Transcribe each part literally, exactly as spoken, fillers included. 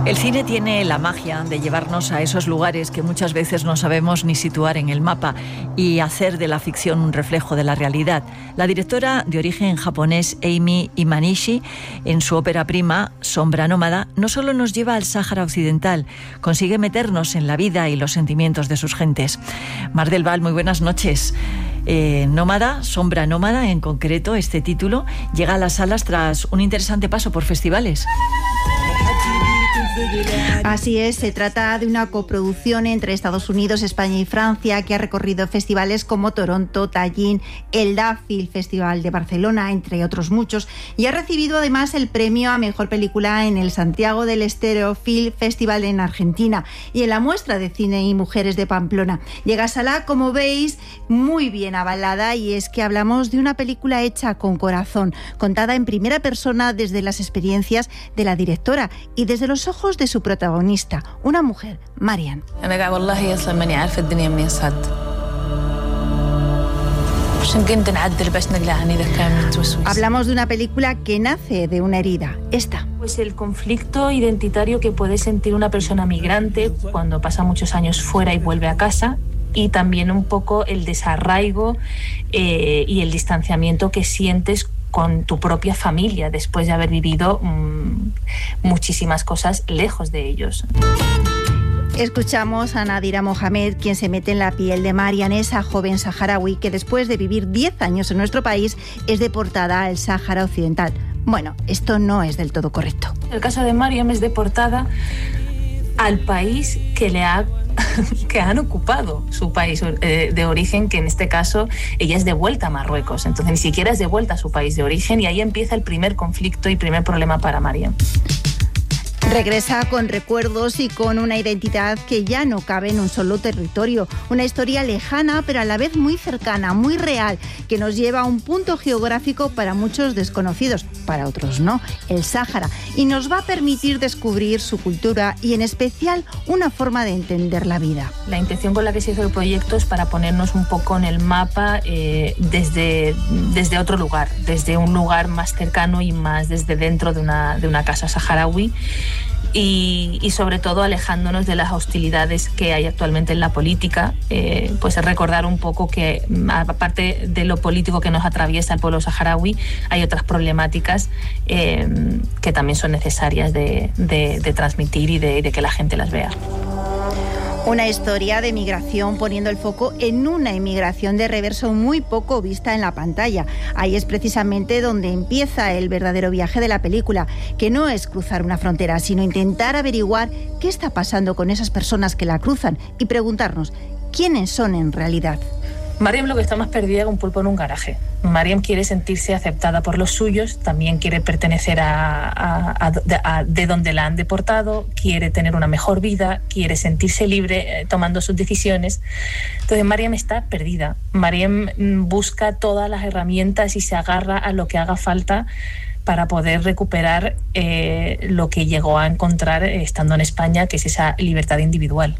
El cine tiene la magia de llevarnos a esos lugares que muchas veces no sabemos ni situar en el mapa y hacer de la ficción un reflejo de la realidad. La directora de origen japonés Amy Imanishi, en su ópera prima Sombra Nómada, no solo nos lleva al Sáhara Occidental, consigue meternos en la vida y los sentimientos de sus gentes. Mar del Val, muy buenas noches. Eh, Nómada, Sombra Nómada en concreto, este título, llega a las salas tras un interesante paso por festivales. Así es, se trata de una coproducción entre Estados Unidos, España y Francia que ha recorrido festivales como Toronto, Tallin, el D A Film Festival de Barcelona, entre otros muchos, y ha recibido además el premio a Mejor Película en el Santiago del Estero Film Festival en Argentina y en la Muestra de Cine y Mujeres de Pamplona. Llega a sala, como veis, muy bien avalada, y es que hablamos de una película hecha con corazón, contada en primera persona desde las experiencias de la directora y desde los ojos de su protagonista, una mujer, Mariam. Hablamos de una película que nace de una herida, esta. Pues el conflicto identitario que puede sentir una persona migrante cuando pasa muchos años fuera y vuelve a casa, y también un poco el desarraigo eh, y el distanciamiento que sientes con tu propia familia después de haber vivido mmm, muchísimas cosas lejos de ellos. Escuchamos a Nadira Mohamed, quien se mete en la piel de Mariam, esa joven saharaui que después de vivir diez años en nuestro país es deportada al Sáhara Occidental. Bueno, esto no es del todo correcto. El caso de Mariam es deportada al país que le ha que han ocupado su país eh, de origen, que en este caso ella es de vuelta a Marruecos, entonces ni siquiera es de vuelta a su país de origen, y ahí empieza el primer conflicto y primer problema para Mariam. Regresa con recuerdos y con una identidad que ya no cabe en un solo territorio. Una historia lejana, pero a la vez muy cercana, muy real, que nos lleva a un punto geográfico para muchos desconocidos, para otros no, el Sáhara, y nos va a permitir descubrir su cultura y en especial una forma de entender la vida. La intención con la que se hizo el proyecto es para ponernos un poco en el mapa eh, desde, desde otro lugar, desde un lugar más cercano y más desde dentro de una, de una casa saharaui. Y, y sobre todo alejándonos de las hostilidades que hay actualmente en la política, eh, pues recordar un poco que aparte de lo político que nos atraviesa el pueblo saharaui, hay otras problemáticas eh, que también son necesarias de, de, de transmitir y de, de que la gente las vea. Una historia de migración poniendo el foco en una inmigración de reverso muy poco vista en la pantalla. Ahí es precisamente donde empieza el verdadero viaje de la película, que no es cruzar una frontera, sino intentar averiguar qué está pasando con esas personas que la cruzan y preguntarnos quiénes son en realidad. Mariam lo que está más perdida que un pulpo en un garaje. Mariam quiere sentirse aceptada por los suyos, también quiere pertenecer a, a, a, a de donde la han deportado, quiere tener una mejor vida, quiere sentirse libre eh, tomando sus decisiones. Entonces Mariam está perdida. Mariam busca todas las herramientas y se agarra a lo que haga falta para poder recuperar eh, lo que llegó a encontrar eh, estando en España, que es esa libertad individual.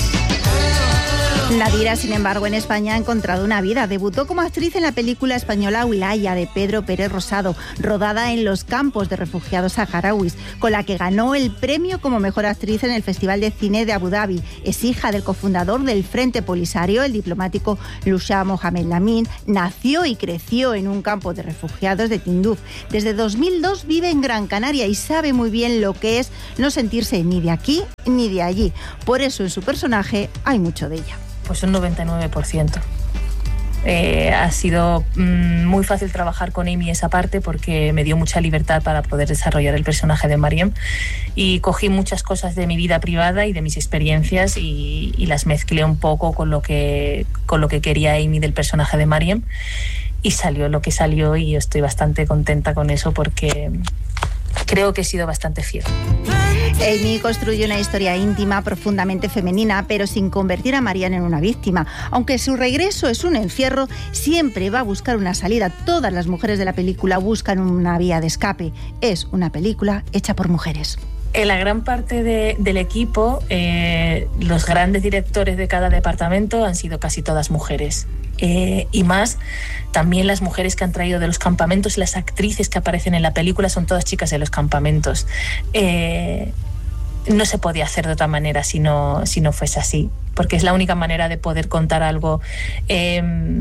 Nadira, sin embargo, en España ha encontrado una vida. Debutó como actriz en la película española Wilaya, de Pedro Pérez Rosado, rodada en los campos de refugiados saharauis, con la que ganó el premio como mejor actriz en el Festival de Cine de Abu Dhabi. Es hija del cofundador del Frente Polisario, el diplomático Lusha Mohamed Lamin. Nació y creció en un campo de refugiados de Tinduf. Desde dos mil dos vive en Gran Canaria y sabe muy bien lo que es no sentirse ni de aquí ni de allí. Por eso en su personaje hay mucho de ella. Pues un noventa y nueve por ciento. Eh, ha sido mmm, muy fácil trabajar con Amy esa parte porque me dio mucha libertad para poder desarrollar el personaje de Mariam, y cogí muchas cosas de mi vida privada y de mis experiencias y, y las mezclé un poco con lo que, con lo que quería Amy del personaje de Mariam, y salió lo que salió, y yo estoy bastante contenta con eso porque creo que he sido bastante fiel. Amy construye una historia íntima, profundamente femenina, pero sin convertir a Mariam en una víctima. Aunque su regreso es un encierro, siempre va a buscar una salida. Todas las mujeres de la película buscan una vía de escape. Es una película hecha por mujeres. En la gran parte de, del equipo, eh, los grandes directores de cada departamento han sido casi todas mujeres. Eh, y más, también las mujeres que han traído de los campamentos, las actrices que aparecen en la película son todas chicas de los campamentos. Eh, no se podía hacer de otra manera si no, si no fuese así, porque es la única manera de poder contar algo eh,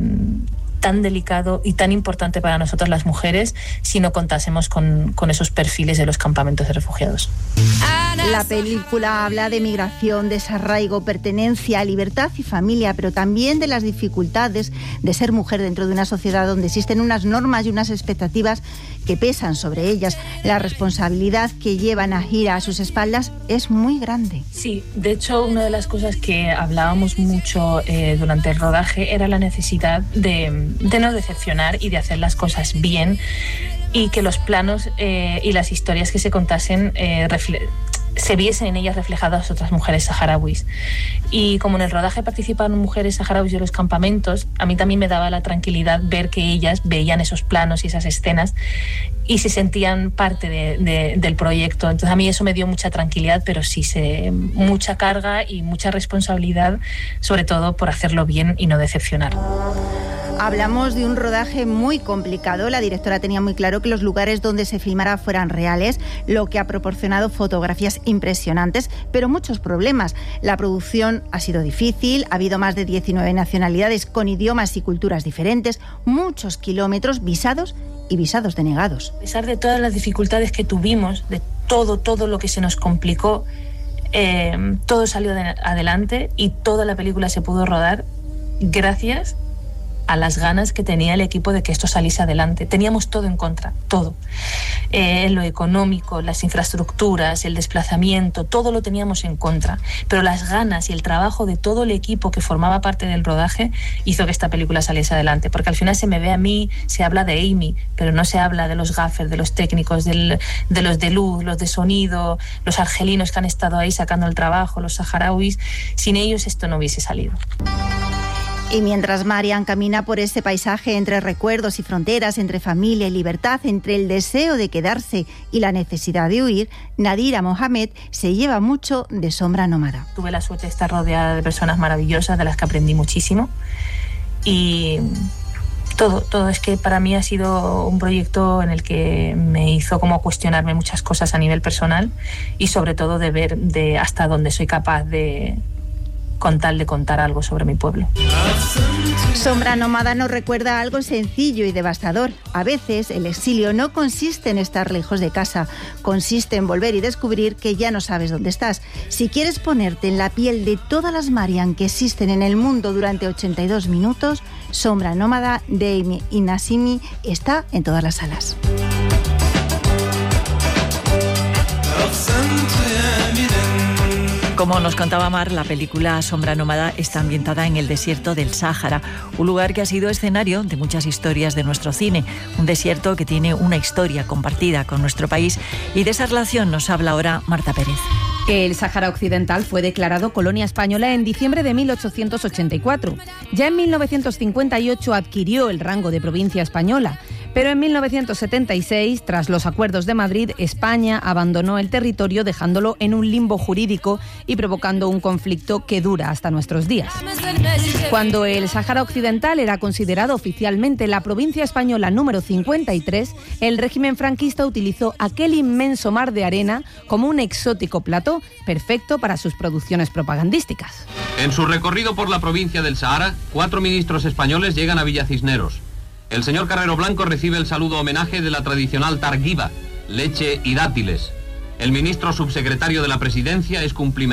tan delicado y tan importante para nosotras las mujeres si no contásemos con, con esos perfiles de los campamentos de refugiados. La película habla de migración, desarraigo, pertenencia, libertad y familia, pero también de las dificultades de ser mujer dentro de una sociedad donde existen unas normas y unas expectativas que pesan sobre ellas. La responsabilidad que llevan a Hira a sus espaldas es muy grande. Sí, de hecho, una de las cosas que hablábamos mucho eh, durante el rodaje era la necesidad de, de no decepcionar y de hacer las cosas bien, y que los planos eh, y las historias que se contasen eh, refle- se viesen en ellas reflejadas otras mujeres saharauis. Y como en el rodaje participaron mujeres saharauis de los campamentos, a mí también me daba la tranquilidad ver que ellas veían esos planos y esas escenas y se sentían parte de, de, del proyecto. Entonces a mí eso me dio mucha tranquilidad, pero sí se, mucha carga y mucha responsabilidad, sobre todo por hacerlo bien y no decepcionar. Hablamos de un rodaje muy complicado. La directora tenía muy claro que los lugares donde se filmara fueran reales, lo que ha proporcionado fotografías impresionantes, pero muchos problemas. La producción ha sido difícil, ha habido más de diecinueve nacionalidades con idiomas y culturas diferentes, muchos kilómetros, visados y visados denegados. A pesar de todas las dificultades que tuvimos, de todo, todo lo que se nos complicó, eh, todo salió de adelante y toda la película se pudo rodar gracias a las ganas que tenía el equipo de que esto saliese adelante. Teníamos todo en contra, todo. Eh, lo económico, las infraestructuras, el desplazamiento, todo lo teníamos en contra. Pero las ganas y el trabajo de todo el equipo que formaba parte del rodaje hizo que esta película saliese adelante. Porque al final se me ve a mí, se habla de Amy, pero no se habla de los gaffers, de los técnicos, del, de los de luz, los de sonido, los argelinos que han estado ahí sacando el trabajo, los saharauis. Sin ellos esto no hubiese salido. Y mientras Marian camina por ese paisaje entre recuerdos y fronteras, entre familia y libertad, entre el deseo de quedarse y la necesidad de huir, Nadira Mohamed se lleva mucho de Sombra Nómada. Tuve la suerte de estar rodeada de personas maravillosas, de las que aprendí muchísimo. Y todo, todo es que para mí ha sido un proyecto en el que me hizo como cuestionarme muchas cosas a nivel personal y sobre todo de ver de hasta dónde soy capaz de con tal de contar algo sobre mi pueblo. Sombra Nómada nos recuerda algo sencillo y devastador. A veces el exilio no consiste en estar lejos de casa, consiste en volver y descubrir que ya no sabes dónde estás. Si quieres ponerte en la piel de todas las Marian que existen en el mundo durante ochenta y dos minutos, Sombra Nómada de Amy y Nassimi está en todas las salas. Como nos contaba Mar, la película Sombra Nómada está ambientada en el desierto del Sáhara, un lugar que ha sido escenario de muchas historias de nuestro cine, un desierto que tiene una historia compartida con nuestro país, y de esa relación nos habla ahora Marta Pérez. El Sáhara Occidental fue declarado colonia española en diciembre de mil ochocientos ochenta y cuatro. Ya en mil novecientos cincuenta y ocho adquirió el rango de provincia española, pero en mil novecientos setenta y seis, tras los acuerdos de Madrid, España abandonó el territorio dejándolo en un limbo jurídico y provocando un conflicto que dura hasta nuestros días. Cuando el Sáhara Occidental era considerado oficialmente la provincia española número cincuenta y tres, el régimen franquista utilizó aquel inmenso mar de arena como un exótico plató perfecto para sus producciones propagandísticas. En su recorrido por la provincia del Sahara, cuatro ministros españoles llegan a Villa Cisneros. El señor Carrero Blanco recibe el saludo homenaje de la tradicional targuiba, leche y dátiles. El ministro subsecretario de la Presidencia es cumplimentado